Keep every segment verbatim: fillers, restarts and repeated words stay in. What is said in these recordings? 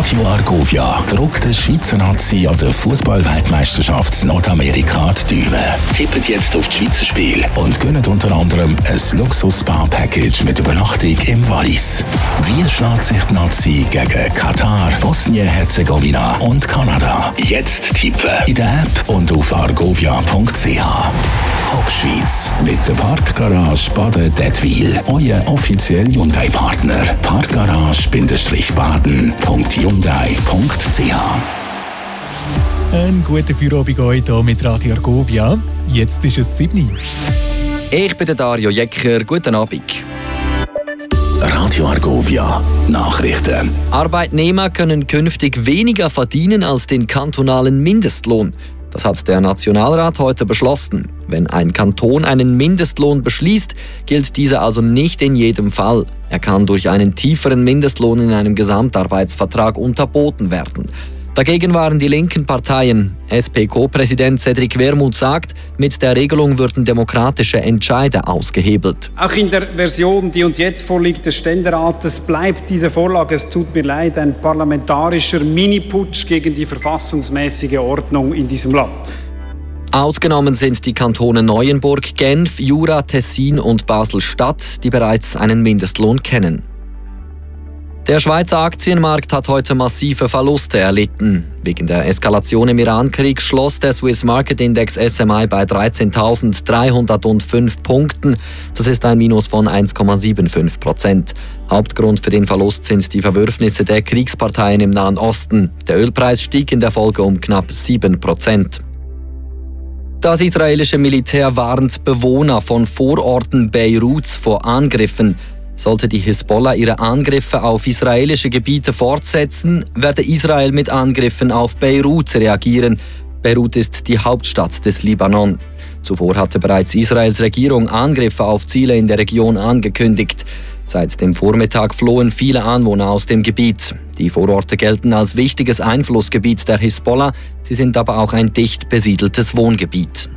Radio Argovia druckt der Schweizer Nazi an der Fußball-Weltmeisterschaft Nordamerika die Daumen. Tippt jetzt auf die Schweizer Spiel und gönnt unter anderem ein Luxus-Spa-Package mit Übernachtung im Wallis. Wie schlägt sich die Nazi gegen Katar, Bosnien-Herzegowina und Kanada? Jetzt tippen in der App und auf argovia punkt c h. Hauptschweiz mit der Parkgarage Baden-Dettwil. Euer offizieller Hyundai-Partner. Parkgarage-baden punkt hyundai punkt c h. Ein guter Feierabend heute hier mit Radio Argovia. Jetzt ist es sieben Uhr. Ich bin der Dario Jecker. Guten Abend. Radio Argovia Nachrichten. Arbeitnehmer können künftig weniger verdienen als den kantonalen Mindestlohn. Das hat der Nationalrat heute beschlossen. Wenn ein Kanton einen Mindestlohn beschließt, gilt dieser also nicht in jedem Fall. Er kann durch einen tieferen Mindestlohn in einem Gesamtarbeitsvertrag unterboten werden. Dagegen waren die linken Parteien. S P Co-Präsident Cedric Wermuth sagt, mit der Regelung würden demokratische Entscheide ausgehebelt. Auch in der Version, die uns jetzt vorliegt, des Ständerates, bleibt diese Vorlage, es tut mir leid, ein parlamentarischer Mini-Putsch gegen die verfassungsmäßige Ordnung in diesem Land. Ausgenommen sind die Kantone Neuenburg, Genf, Jura, Tessin und Basel-Stadt, die bereits einen Mindestlohn kennen. Der Schweizer Aktienmarkt hat heute massive Verluste erlitten. Wegen der Eskalation im Iran-Krieg schloss der Swiss Market Index S M I bei dreizehntausenddreihundertfünf Punkten. Das ist ein Minus von eins Komma fünfundsiebzig Prozent. Hauptgrund für den Verlust sind die Verwürfnisse der Kriegsparteien im Nahen Osten. Der Ölpreis stieg in der Folge um knapp sieben Prozent. Das israelische Militär warnt Bewohner von Vororten Beiruts vor Angriffen. Sollte die Hisbollah ihre Angriffe auf israelische Gebiete fortsetzen, werde Israel mit Angriffen auf Beirut reagieren. Beirut ist die Hauptstadt des Libanon. Zuvor hatte bereits Israels Regierung Angriffe auf Ziele in der Region angekündigt. Seit dem Vormittag flohen viele Anwohner aus dem Gebiet. Die Vororte gelten als wichtiges Einflussgebiet der Hisbollah. Sie sind aber auch ein dicht besiedeltes Wohngebiet.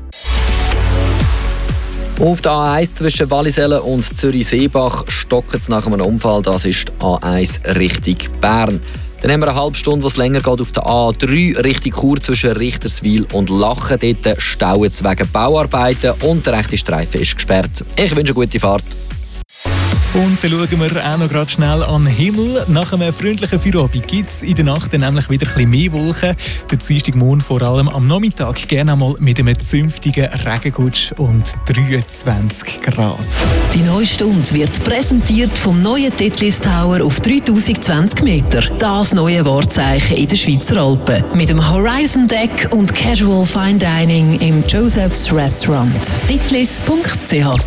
Auf der A eins zwischen Wallisellen und Zürich-Seebach stockt es nach einem Unfall. Das ist A eins Richtung Bern. Dann haben wir eine halbe Stunde, was länger geht, auf der A drei Richtung Chur zwischen Richterswil und Lachen. Dort stauen es wegen Bauarbeiten und der rechte Streifen ist gesperrt. Ich wünsche eine gute Fahrt. Und dann schauen wir auch noch gerade schnell an den Himmel. Nach einem freundlichen Feierabend gibt es in der Nacht dann nämlich wieder ein bisschen mehr Wolken. Der Dienstagmorgen vor allem am Nachmittag gerne einmal mit einem zünftigen Regengutsch und dreiundzwanzig Grad. Die neue Stunde wird präsentiert vom neuen Titlis Tower auf dreitausendzwanzig Meter. Das neue Wahrzeichen in den Schweizer Alpen. Mit dem Horizon Deck und Casual Fine Dining im Joseph's Restaurant. titlis punkt c h.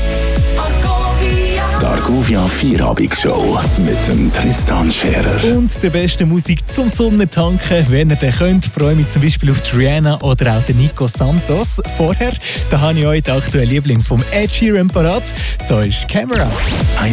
Die Argovia Feierabend-Show mit dem Tristan Scherer. Und die beste Musik zum Sonnentanken, wenn ihr den könnt, freue mich zum Beispiel auf Rihanna oder auch den Nico Santos. Vorher, da habe ich euch den aktuellen Liebling vom Ed Sheeran parat. Da ist Camera.